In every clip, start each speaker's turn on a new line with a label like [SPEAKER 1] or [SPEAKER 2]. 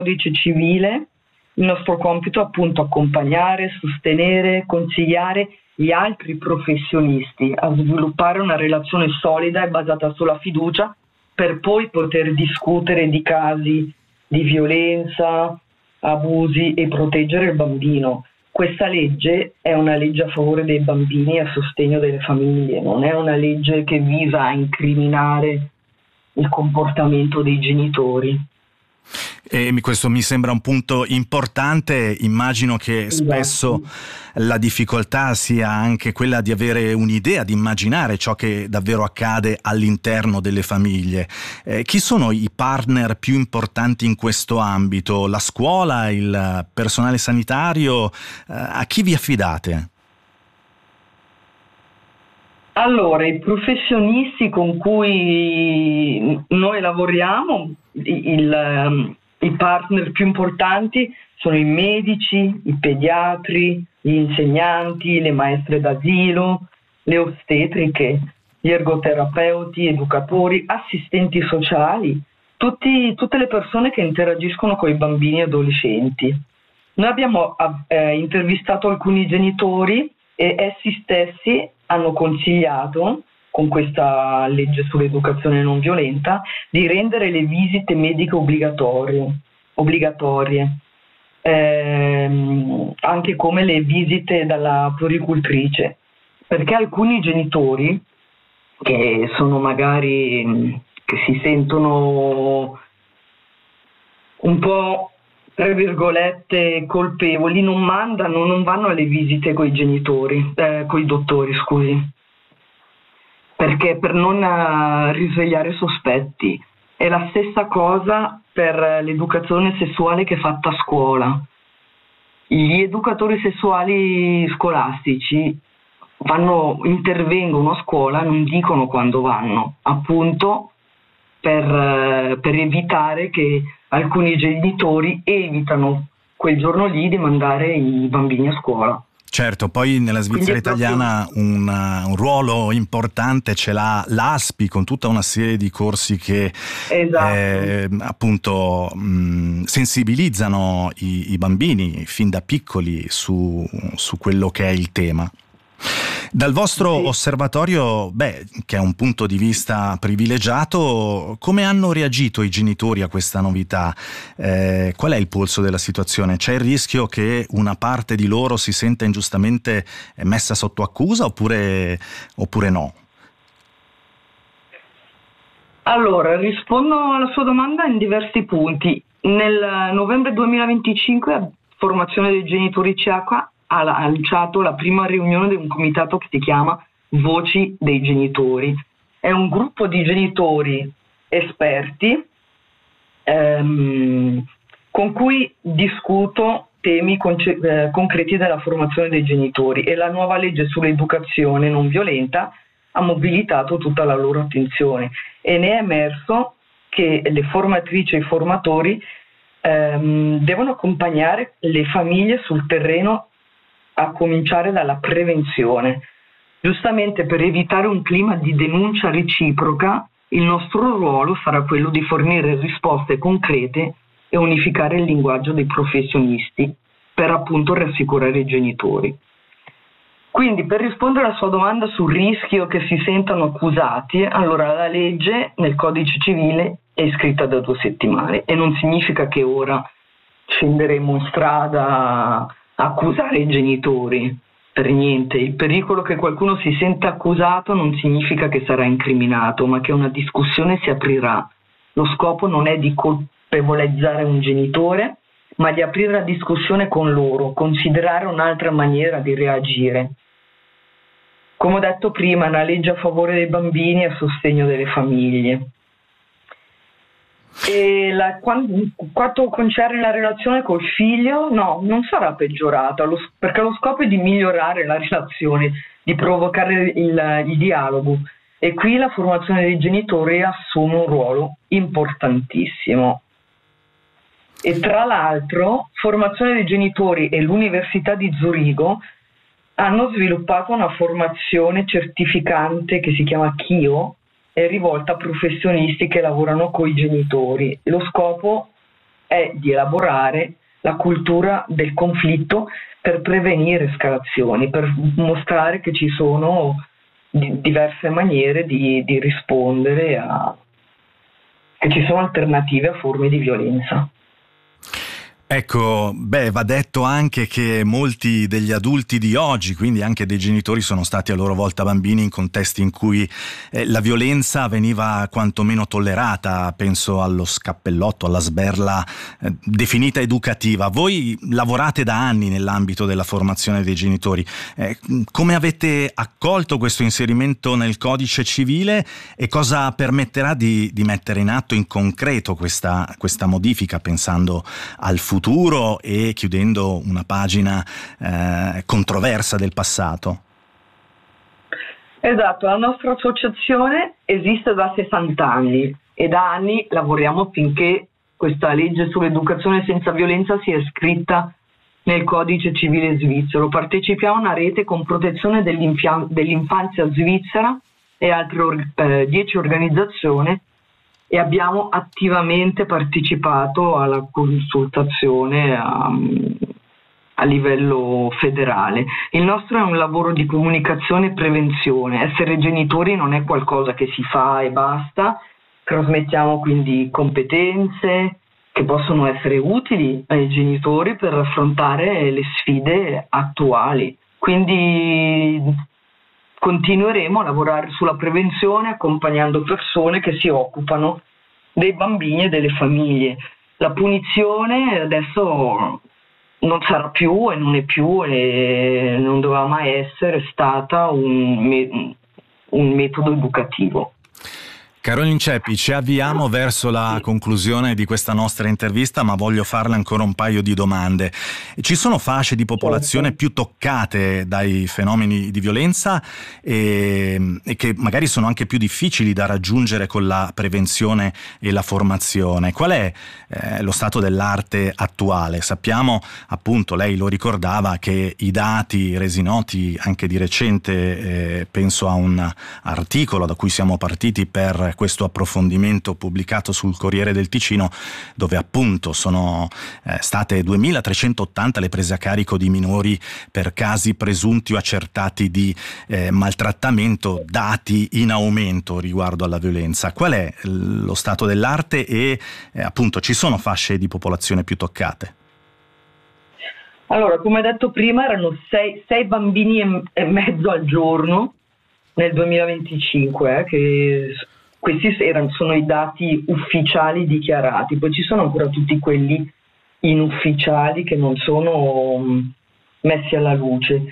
[SPEAKER 1] codice civile, il nostro compito è appunto accompagnare, sostenere, consigliare gli altri professionisti a sviluppare una relazione solida e basata sulla fiducia per poi poter discutere di casi di violenza, abusi e proteggere il bambino. Questa legge è una legge a favore dei bambini e a sostegno delle famiglie, non è una legge che visa a incriminare il comportamento dei genitori.
[SPEAKER 2] E questo mi sembra un punto importante. Immagino che spesso la difficoltà sia anche quella di avere un'idea, di immaginare ciò che davvero accade all'interno delle famiglie. Chi sono i partner più importanti in questo ambito? La scuola, il personale sanitario? A chi vi affidate?
[SPEAKER 1] Allora, i professionisti con cui noi lavoriamo, i partner più importanti sono i medici, i pediatri, gli insegnanti, le maestre d'asilo, le ostetriche, gli ergoterapeuti, educatori, assistenti sociali, tutte le persone che interagiscono con i bambini e adolescenti. Noi abbiamo intervistato alcuni genitori e essi stessi hanno consigliato, con questa legge sull'educazione non violenta, di rendere le visite mediche obbligatorie, anche come le visite dalla puericultrice, perché alcuni genitori che sono magari, che si sentono un po', tra virgolette, colpevoli, non vanno alle visite coi genitori, coi dottori, scusi, perché per non risvegliare sospetti. È la stessa cosa per l'educazione sessuale che è fatta a scuola. Gli educatori sessuali scolastici intervengono a scuola, non dicono quando vanno, appunto per evitare che alcuni genitori evitano quel giorno lì di mandare i bambini a scuola.
[SPEAKER 2] Certo, poi nella Svizzera italiana un ruolo importante ce l'ha l'ASPI, con tutta una serie di corsi che appunto sensibilizzano i bambini fin da piccoli su quello che è il tema. Dal vostro osservatorio, che è un punto di vista privilegiato, come hanno reagito i genitori a questa novità? Qual è il polso della situazione? C'è il rischio che una parte di loro si senta ingiustamente messa sotto accusa oppure no? Allora, rispondo alla sua domanda in diversi punti. Nel novembre 2025 la Formazione dei Genitori CH ha lanciato la prima riunione di un comitato che si chiama Voci dei Genitori. È un gruppo di genitori esperti con cui discuto temi concreti della formazione dei genitori, e la nuova legge sull'educazione non violenta ha mobilitato tutta la loro attenzione, e ne è emerso che le formatrici e i formatori devono accompagnare le famiglie sul terreno, a cominciare dalla prevenzione. Giustamente, per evitare un clima di denuncia reciproca, il nostro ruolo sarà quello di fornire risposte concrete e unificare il linguaggio dei professionisti per appunto rassicurare i genitori. Quindi, per rispondere alla sua domanda sul rischio che si sentano accusati, allora la legge nel codice civile è scritta da 2 settimane e non significa che ora scenderemo in strada a accusare i genitori, per niente. Il pericolo che qualcuno si senta accusato non significa che sarà incriminato, ma che una discussione si aprirà. Lo scopo non è di colpevolizzare un genitore, ma di aprire la discussione con loro, considerare un'altra maniera di reagire. Come ho detto prima, è una legge a favore dei bambini e a sostegno delle famiglie. E quanto concerne la relazione col figlio, no, non sarà peggiorata, perché lo scopo è di migliorare la relazione, di provocare il dialogo, e qui la formazione dei genitori assume un ruolo importantissimo. E tra l'altro, formazione dei genitori e l'Università di Zurigo hanno sviluppato una formazione certificante che si chiama CHIO, è rivolta a professionisti che lavorano con i genitori. Lo scopo è di elaborare la cultura del conflitto per prevenire escalazioni, per mostrare che ci sono diverse maniere di rispondere che ci sono alternative a forme di violenza.
[SPEAKER 3] Ecco, va detto anche che molti degli adulti di oggi, quindi anche dei genitori, sono stati a loro volta bambini in contesti in cui la violenza veniva quantomeno tollerata. Penso allo scappellotto, alla sberla definita educativa. Voi lavorate da anni nell'ambito della formazione dei genitori. Come avete accolto questo inserimento nel codice civile e cosa permetterà di mettere in atto in concreto questa modifica, pensando al futuro e chiudendo una pagina controversa del passato?
[SPEAKER 2] Esatto, la nostra associazione esiste da 60 anni e da anni lavoriamo affinché questa legge sull'educazione senza violenza sia iscritta nel codice civile svizzero. Partecipiamo a una rete con protezione dell'infanzia svizzera e altre 10 organizzazioni e abbiamo attivamente partecipato alla consultazione a livello federale. Il nostro è un lavoro di comunicazione e prevenzione. Essere genitori non è qualcosa che si fa e basta, trasmettiamo quindi competenze che possono essere utili ai genitori per affrontare le sfide attuali. Quindi continueremo a lavorare sulla prevenzione accompagnando persone che si occupano dei bambini e delle famiglie. La punizione adesso non sarà più e non è più e non doveva mai essere stata un metodo educativo.
[SPEAKER 3] Caroline Ceppi, ci avviamo verso la conclusione di questa nostra intervista, ma voglio farle ancora un paio di domande. Ci sono fasce di popolazione più toccate dai fenomeni di violenza e che magari sono anche più difficili da raggiungere con la prevenzione e la formazione? Qual è lo stato dell'arte attuale? Sappiamo, appunto, lei lo ricordava, che i dati resi noti anche di recente, penso a un articolo da cui siamo partiti per questo approfondimento pubblicato sul Corriere del Ticino, dove appunto sono state 2380 le prese a carico di minori per casi presunti o accertati di maltrattamento, dati in aumento riguardo alla violenza. Qual è lo stato dell'arte e appunto ci sono fasce di popolazione più toccate?
[SPEAKER 2] Allora, come detto prima, erano 6 bambini e mezzo al giorno nel 2025, che questi sono i dati ufficiali dichiarati, poi ci sono ancora tutti quelli inufficiali che non sono messi alla luce.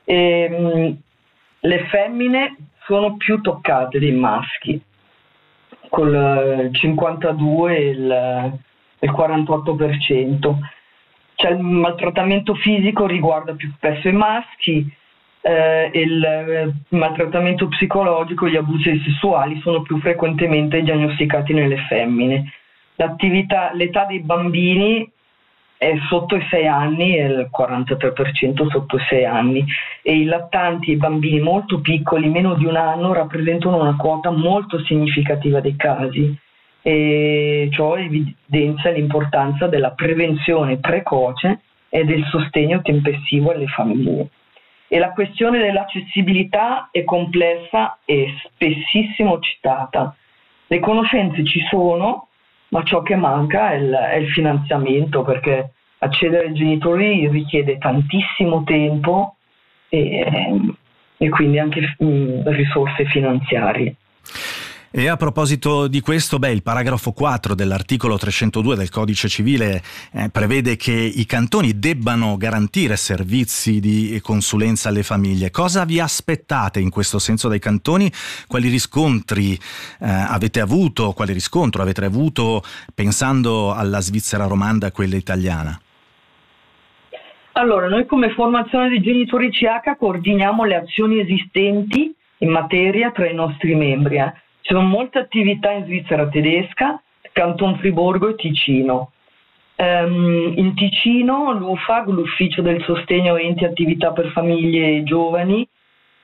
[SPEAKER 2] Le femmine sono più toccate dei maschi, col 52 e il 48%. Cioè, il maltrattamento fisico riguarda più spesso i maschi, il maltrattamento psicologico e gli abusi sessuali sono più frequentemente diagnosticati nelle femmine. L'età dei bambini è sotto i 6 anni e il 43% sotto i 6 anni e i lattanti e i bambini molto piccoli, meno di 1 anno, rappresentano una quota molto significativa dei casi e ciò evidenzia l'importanza della prevenzione precoce e del sostegno tempestivo alle famiglie. E la questione dell'accessibilità è complessa e spessissimo citata. Le conoscenze ci sono, ma ciò che manca è il finanziamento, perché accedere ai genitori richiede tantissimo tempo e quindi anche risorse finanziarie.
[SPEAKER 3] E a proposito di questo, il paragrafo 4 dell'articolo 302 del Codice Civile prevede che i cantoni debbano garantire servizi di consulenza alle famiglie. Cosa vi aspettate in questo senso dai cantoni? Quali riscontri avete avuto? Quale riscontro avete avuto pensando alla Svizzera romanda e a quella italiana?
[SPEAKER 2] Allora, noi come formazione di genitori CH coordiniamo le azioni esistenti in materia tra i nostri membri. Ci sono molte attività in Svizzera tedesca, Canton Friburgo e Ticino. In Ticino l'UFAG, l'Ufficio del Sostegno Enti Attività per Famiglie e Giovani,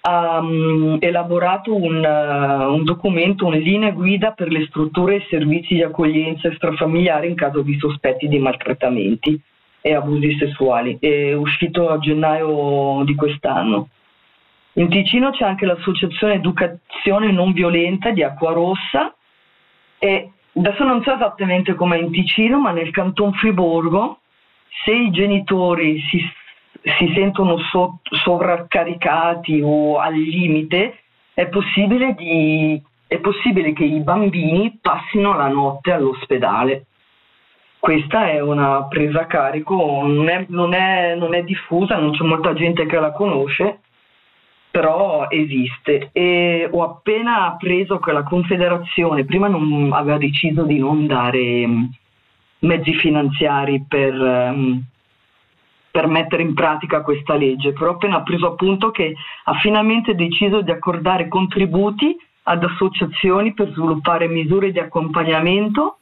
[SPEAKER 1] ha elaborato un documento, una linea guida per le strutture e servizi di accoglienza extrafamiliare in caso di sospetti di maltrattamenti e abusi sessuali. È uscito a gennaio di quest'anno. In Ticino c'è anche l'associazione Educazione Non Violenta di Acquarossa, e adesso non so esattamente com'è in Ticino, ma nel Canton Friburgo, se i genitori si sentono sovraccaricati o al limite, è possibile che i bambini passino la notte all'ospedale. Questa è una presa a carico, non è diffusa, non c'è molta gente che la conosce, però esiste. E ho appena appreso che la Confederazione prima non aveva deciso di non dare mezzi finanziari per mettere in pratica questa legge, però ho appena appreso appunto che ha finalmente deciso di accordare contributi ad associazioni per sviluppare misure di accompagnamento,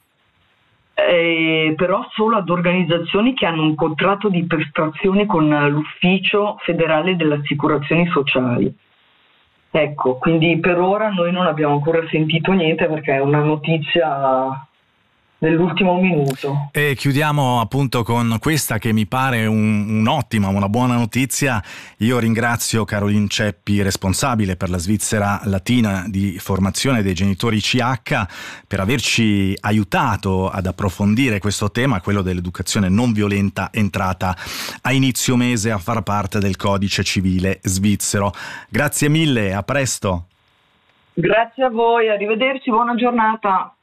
[SPEAKER 1] però solo ad organizzazioni che hanno un contratto di prestazione con l'Ufficio Federale delle Assicurazioni Sociali. Ecco, quindi per ora noi non abbiamo ancora sentito niente, perché è una notizia nell'ultimo minuto.
[SPEAKER 3] E chiudiamo appunto con questa che mi pare un'ottima, una buona notizia. Io ringrazio Caroline Ceppi, responsabile per la Svizzera Latina di formazione dei genitori CH, per averci aiutato ad approfondire questo tema, quello dell'educazione non violenta, entrata a inizio mese a far parte del codice civile svizzero. Grazie mille, a presto.
[SPEAKER 1] Grazie a voi, arrivederci, buona giornata.